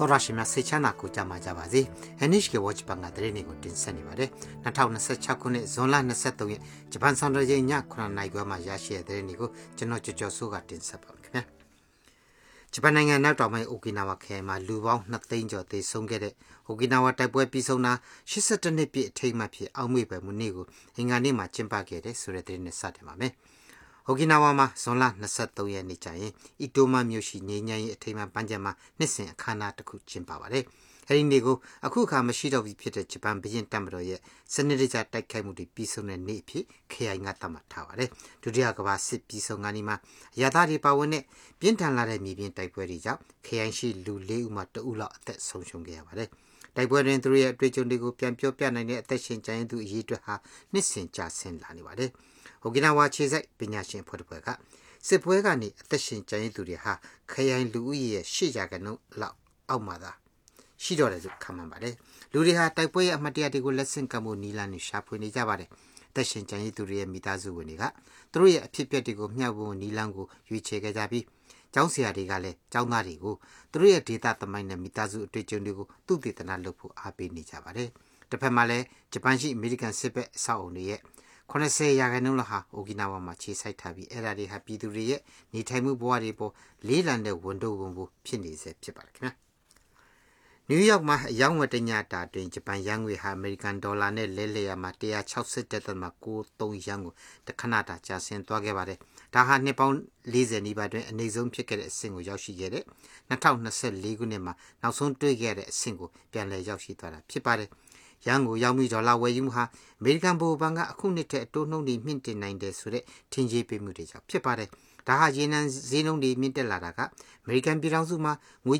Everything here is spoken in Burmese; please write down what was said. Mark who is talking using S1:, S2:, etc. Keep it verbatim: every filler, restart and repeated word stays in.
S1: 돌아시면 세차나고 자마자바지 해니시게 워치방가 드리니고 딘선이바래 이천이십칠 존라 이십삼 자판 산러제냐 코로나 나이고마 야시에 드리니고 저노 저조수가 딘서방이야 자판နိုင်ငံနောက်တော်ပိုင်းအိုကီနာဝါခရိုင်မှာလူပေါင်းနှစ်သိန်းကျော်သေဆုံးခဲ့တဲ့အိုကီနာဝါတိုက်ပွဲပြီးဆုံးတာ၈၁နှစ်ပြည့်အထိမ်းအမှတ်ဖြစ်အောက်မေ့ပဲမနေ့ကိုအင်္ဂါနေ့မှာကျင်းပခဲ့တဲ့ဆိုတဲ့သတင်းနဲ့စတင်ပါမယ်။အိုကီနာဝါမှာဇွန်လ၂၃ရက်နေ့ကျရင်အီတိုမာမြို့ရှိငြိမ်းချမ်းရေးအထိမ်းအမှတ်ပန်းခြံမှာနှစ်စဉ်အခမ်းအနားတစ်ခုကျင်းပပါတယ်။အဲဒီနေ့ကိုအခုအခါမရှိတော့ပြီဖြစ်တဲ့ဂျပန်ဘုရင်တပ်မတော်ရဲ့စနစ်တကျတိုက်ခိုက်မှုတွေပြီးဆုံးတဲ့နေ့အဖြစ်ခရိုင်ကသတ်မှတ်ထားပါတယ်။ဒုတိယကမ္ဘာစစ်ပြီးဆုံးကနေ့မှာရသားတွေပါဝင်တဲ့ပြင်းထန်လာတဲ့မြေပြင်တိုက်ပွဲတွေကြောင့်ခရိုင်ရှိလူ၄ဦးမှတဦးလောက်အသက်ဆုံးရှုံးခဲ့ရပါတယ်။တိုက်ပွဲတွင်သူတို့ရဲ့အတွေ့အကြုံတွေကိုပြန်ပြောပြနိုင်တဲ့အသက်ရှင်ကျန်ရသူအရေးအတွက်ဟာနှစ်စဉ်ကျဆင်းလာနေပါတယ်။အိုကီနာဝါခြေစိုက်ပညာရှင်အဖွဲ့တစ်ဖွဲ့ကစစ်ပွဲကနေအသက်ရှင်ကျန်ရသူတွေဟာခရိုင်လူဦးရေရဲ့၈ရာခိုင်နှုန်းလောက်အောက်မှာသာရှိတော့တယ်လို့ခန့်မှန်းပါတယ်လူတွေဟာတိုက်ပွဲရဲ့အမှတ်တရတွေကိုလက်ဆင့်ကမ်းဖို့နီလာနဲ့ရှာဖွေနေကြပါတယ်သက်ရှင်ကျန်ရည်သူတွေရဲ့မိသားစုဝင်တွေကသူတို့ရဲ့အဖြစ်အပျက်တွေကိုမျှဝေနီလန်းကိုရွေးချယ်ခဲ့ကြပြီးကျောင်းဆရာတွေကလည်းကျောင်းသားတွေကိုသူတို့ရဲ့ဒေတာသမိုင်းနဲ့မိသားစုအတွေ့အကြုံတွေကိုသူတည်တနာလုပ်ဖို့အားပေးနေကြပါတယ်တစ်ဖက်မှာလည်းဂျပန်ရှိအမေရိကန်စစ်ဘက်အဆောက်အုံတွေရဲ့၇၀ရာခိုင်နှုန်းလောက်ဟာအိုကီနာဝါမှာခြေစိုက်ထားပြီးအဲ့ဒါတွေဟာပြည်သူတွေရဲ့နေထိုင်မှုဘဝတွေပေါ်လေးလံတဲ့ဝန်တော့ဝန်ဖို့ဖြစ်နေစေဖြစ်ပါတယ်ခင်ဗျာနယူးယောက်မှာအယောင်းဝတ္တညတာတွင်ဂျပန်ယန်းငွေဟာအမေရိကန်ဒေါ်လာနဲ့လဲလှယ်ရမှာ၁၆၁ ဒသမ ၉၃ယန်းကိုတခဏတာကျဆင်းသွားခဲ့ပါတယ်။ဒါဟာနှစ်ပေါင်း၄၀နီးပါးတွင်အနည်းဆုံးဖြစ်ခဲ့တဲ့အဆင့်ကိုရောက်ရှိခဲ့တဲ့၂၀၂၄ခုနှစ်မှာနောက်ဆုံးတွေ့ခဲ့တဲ့အဆင့်ကိုပြန်လည်ရောက်ရှိသွားတာဖြစ်ပါတယ်။ယန်းကိုရောက်ပြီးဒေါ်လာဝယ်ယူမှုဟာအမေရိကန်ဗဟိုဘဏ်ကအခုနှစ်ထက်အတိုးနှုန်းတွေမြင့်တင်နိုင်တယ်ဆိုတဲ့ထင်ကြေးပေးမှုတွေကြောင့်ဖြစ်ပါတယ်။ဒါဟာရေနံဈေးနှုန်းတွေမြင့်တက်လာတာကအမေရိကန်ပြည်ထောင်စုမှာငွေ